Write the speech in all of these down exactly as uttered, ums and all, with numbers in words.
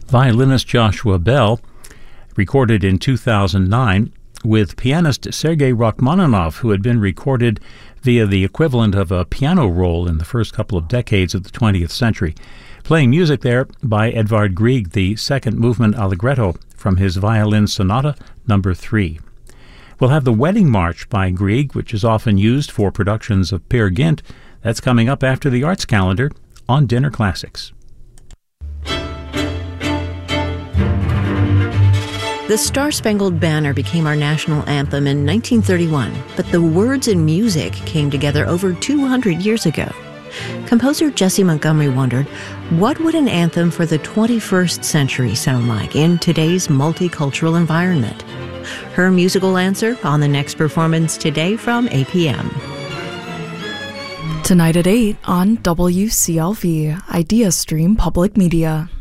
violinist Joshua Bell, recorded in two thousand nine, with pianist Sergei Rachmaninoff, who had been recorded via the equivalent of a piano roll in the first couple of decades of the twentieth century. Playing music there by Edvard Grieg, the second movement Allegretto from his Violin Sonata number three. We'll have the Wedding March by Grieg, which is often used for productions of Peer Gynt. That's coming up after the Arts Calendar on Dinner Classics. The Star-Spangled Banner became our national anthem in nineteen thirty-one, but the words and music came together over two hundred years ago. Composer Jessie Montgomery wondered, what would an anthem for the twenty-first century sound like in today's multicultural environment? Her musical answer on the next performance today from A P M. Tonight at eight on W C L V, Idea Stream Public Media.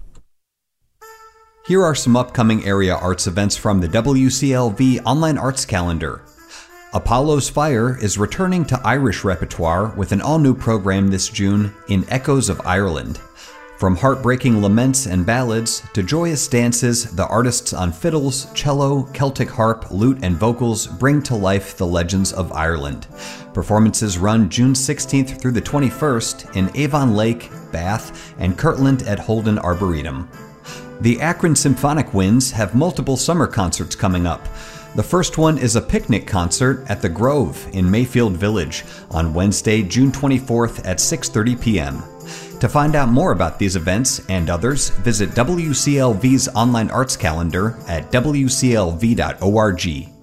Here are some upcoming area arts events from the W C L V Online Arts Calendar. Apollo's Fire is returning to Irish repertoire with an all-new program this June in Echoes of Ireland. From heartbreaking laments and ballads to joyous dances, the artists on fiddles, cello, Celtic harp, lute, and vocals bring to life the legends of Ireland. Performances run June sixteenth through the twenty-first in Avon Lake, Bath, and Kirtland at Holden Arboretum. The Akron Symphonic Winds have multiple summer concerts coming up. The first one is a picnic concert at the Grove in Mayfield Village on Wednesday, June twenty-fourth at six thirty p.m. To find out more about these events and others, visit W C L V's online arts calendar at w c l v dot org.